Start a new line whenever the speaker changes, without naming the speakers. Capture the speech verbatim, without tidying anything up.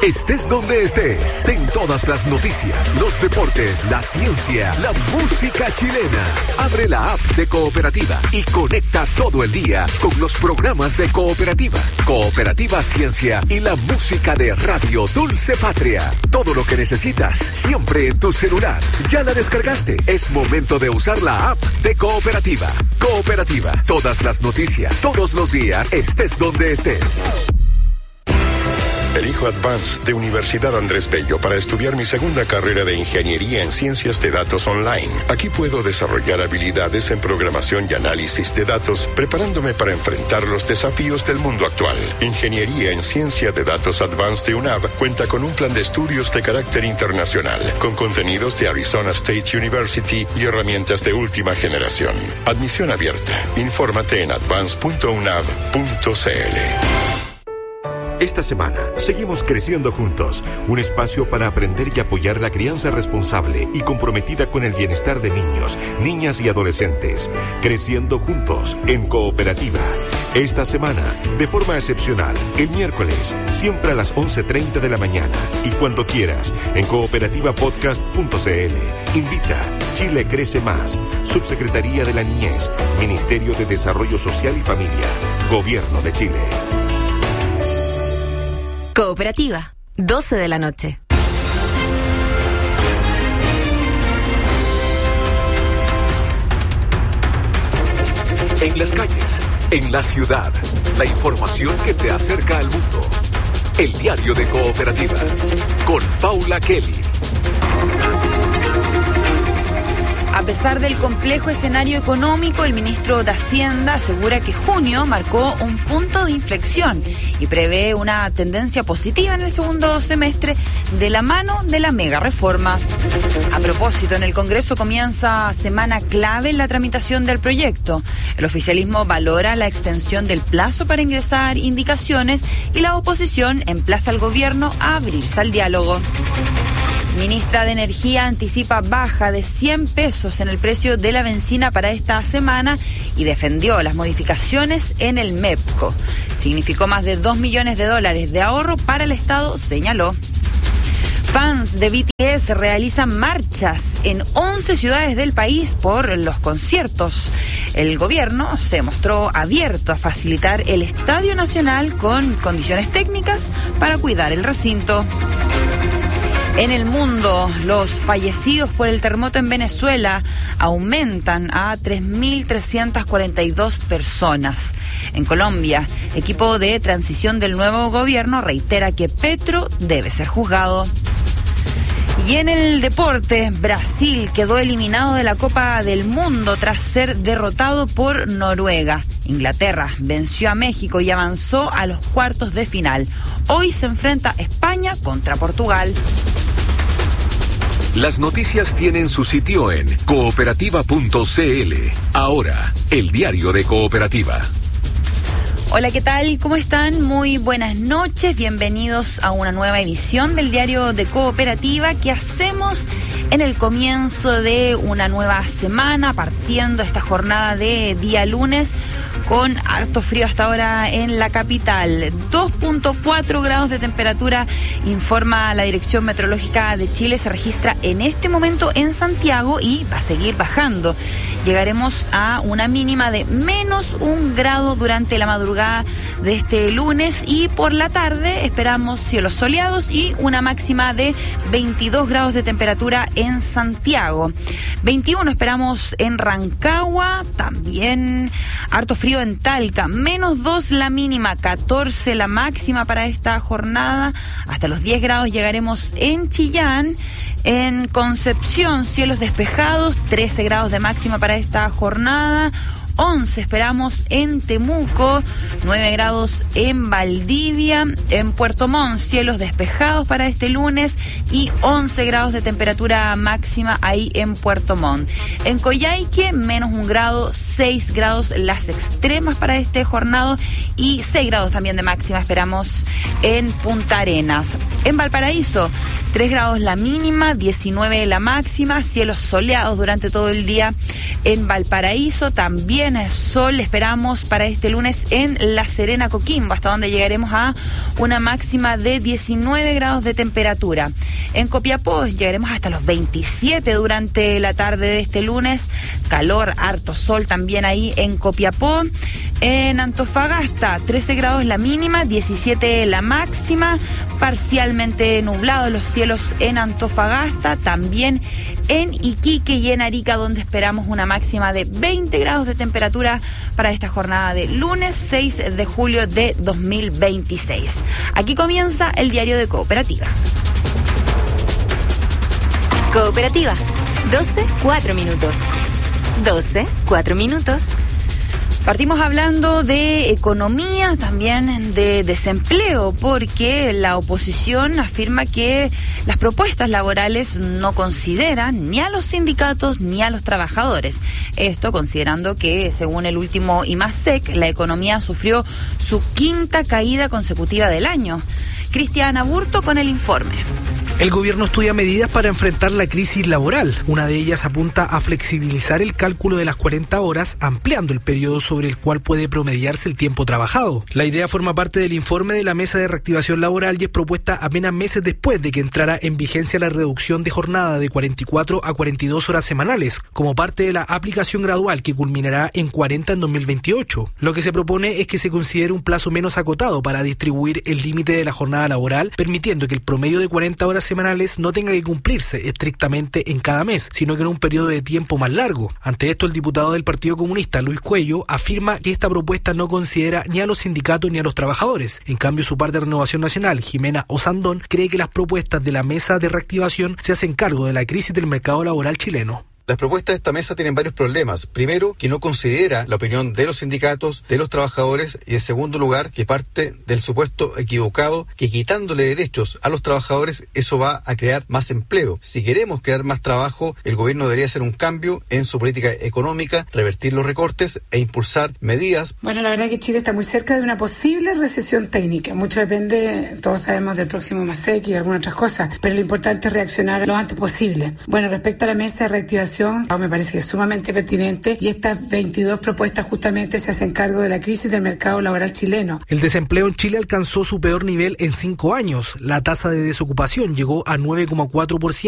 Estés donde estés, ten todas las noticias, los deportes, la ciencia, la música chilena. Abre la app de Cooperativa y conecta todo el día con los programas de Cooperativa, Cooperativa Ciencia y la música de Radio Dulce Patria. Todo lo que necesitas, siempre en tu celular. ¿Ya la descargaste? Es momento de usar la app de Cooperativa. Cooperativa, todas las noticias, todos los días, estés donde estés.
Elijo Advanced de Universidad Andrés Bello para estudiar mi segunda carrera de Ingeniería en Ciencias de Datos Online. Aquí puedo desarrollar habilidades en programación y análisis de datos, preparándome para enfrentar los desafíos del mundo actual. Ingeniería en Ciencia de Datos Advanced de U N A V cuenta con un plan de estudios de carácter internacional, con contenidos de Arizona State University y herramientas de última generación. Admisión abierta. Infórmate en advance punto u n a v punto c l.
Esta semana, seguimos creciendo juntos, un espacio para aprender y apoyar la crianza responsable y comprometida con el bienestar de niños, niñas y adolescentes. Creciendo juntos, en Cooperativa. Esta semana, de forma excepcional, el miércoles, siempre a las once treinta de la mañana y cuando quieras, en cooperativa podcast punto c l. Invita Chile Crece Más, Subsecretaría de la Niñez, Ministerio de Desarrollo Social y Familia, Gobierno de Chile.
Cooperativa, doce de la noche.
En las calles, en la ciudad, la información que te acerca al mundo. El diario de Cooperativa, con Paula Kelly.
A pesar del complejo escenario económico, el ministro de Hacienda asegura que junio marcó un punto de inflexión y prevé una tendencia positiva en el segundo semestre de la mano de la mega reforma. A propósito, en el Congreso comienza semana clave en la tramitación del proyecto. El oficialismo valora la extensión del plazo para ingresar indicaciones y la oposición emplaza al gobierno a abrirse al diálogo. Ministra de Energía anticipa baja de cien pesos en el precio de la benzina para esta semana y defendió las modificaciones en el MEPCO. Significó más de dos millones de dólares de ahorro para el Estado, señaló. Fans de B T S realizan marchas en once ciudades del país por los conciertos. El gobierno se mostró abierto a facilitar el Estadio Nacional con condiciones técnicas para cuidar el recinto. En el mundo, los fallecidos por el terremoto en Venezuela aumentan a tres mil trescientas cuarenta y dos personas. En Colombia, equipo de transición del nuevo gobierno reitera que Petro debe ser juzgado. Y en el deporte, Brasil quedó eliminado de la Copa del Mundo tras ser derrotado por Noruega. Inglaterra venció a México y avanzó a los cuartos de final. Hoy se enfrenta España contra Portugal.
Las noticias tienen su sitio en cooperativa punto c l. Ahora, el diario de Cooperativa.
Hola, ¿qué tal? ¿Cómo están? Muy buenas noches. Bienvenidos a una nueva edición del diario de Cooperativa que hacemos en el comienzo de una nueva semana, partiendo esta jornada de día lunes con harto frío hasta ahora en la capital. dos punto cuatro grados de temperatura, informa la Dirección Meteorológica de Chile, se registra en este momento en Santiago y va a seguir bajando. Llegaremos a una mínima de menos un grado durante la madrugada de este lunes y por la tarde esperamos cielos soleados y una máxima de veintidós grados de temperatura en Santiago. veintiuno esperamos en Rancagua, también harto frío en Talca, menos dos la mínima, catorce la máxima para esta jornada, hasta los diez grados llegaremos en Chillán. En Concepción, cielos despejados, trece grados de máxima para esta jornada. once esperamos en Temuco, nueve grados en Valdivia, en Puerto Montt, cielos despejados para este lunes y once grados de temperatura máxima ahí en Puerto Montt. En Coyhaique, menos un grado, seis grados las extremas para este jornado y seis grados también de máxima esperamos en Punta Arenas. En Valparaíso, tres grados la mínima, diecinueve la máxima, cielos soleados durante todo el día en Valparaíso, también sol esperamos para este lunes en La Serena, Coquimbo, hasta donde llegaremos a una máxima de diecinueve grados de temperatura. En Copiapó llegaremos hasta los veintisiete durante la tarde de este lunes, calor, harto sol también ahí en Copiapó. En Antofagasta, trece grados la mínima, diecisiete la máxima, parcialmente nublado los cielos en Antofagasta, también en Iquique y en Arica, donde esperamos una máxima de veinte grados de temperatura para esta jornada de lunes seis de julio de dos mil veintiséis. Aquí comienza el diario de Cooperativa.
Cooperativa, doce, cuatro minutos. doce, cuatro minutos.
Partimos hablando de economía, también de desempleo, porque la oposición afirma que las propuestas laborales no consideran ni a los sindicatos ni a los trabajadores. Esto considerando que, según el último IMASEC, la economía sufrió su quinta caída consecutiva del año. Cristian Aburto con el informe.
El gobierno estudia medidas para enfrentar la crisis laboral. Una de ellas apunta a flexibilizar el cálculo de las cuarenta horas, ampliando el periodo sobre el cual puede promediarse el tiempo trabajado. La idea forma parte del informe de la Mesa de Reactivación Laboral y es propuesta apenas meses después de que entrara en vigencia la reducción de jornada de cuarenta y cuatro a cuarenta y dos horas semanales, como parte de la aplicación gradual que culminará en cuarenta en dos mil veintiocho. Lo que se propone es que se considere un plazo menos acotado para distribuir el límite de la jornada laboral, permitiendo que el promedio de cuarenta horas semanales no tenga que cumplirse estrictamente en cada mes, sino que en un periodo de tiempo más largo. Ante esto, el diputado del Partido Comunista, Luis Cuello, afirma que esta propuesta no considera ni a los sindicatos ni a los trabajadores. En cambio, su par de Renovación Nacional, Jimena Osandón, cree que las propuestas de la Mesa de Reactivación se hacen cargo de la crisis del mercado laboral chileno.
Las propuestas de esta mesa tienen varios problemas. Primero, que no considera la opinión de los sindicatos, de los trabajadores, y en segundo lugar, que parte del supuesto equivocado que quitándole derechos a los trabajadores, eso va a crear más empleo. Si queremos crear más trabajo, el gobierno debería hacer un cambio en su política económica, revertir los recortes e impulsar medidas.
Bueno, la verdad es que Chile está muy cerca de una posible recesión técnica. Mucho depende, todos sabemos, del próximo IMASEC y de algunas otras cosas, pero lo importante es reaccionar lo antes posible. Bueno, respecto a la mesa de reactivación, me parece que es sumamente pertinente y estas veintidós propuestas justamente se hacen cargo de la crisis del mercado laboral chileno.
El desempleo en Chile alcanzó su peor nivel en cinco años. La tasa de desocupación llegó a nueve coma cuatro por ciento.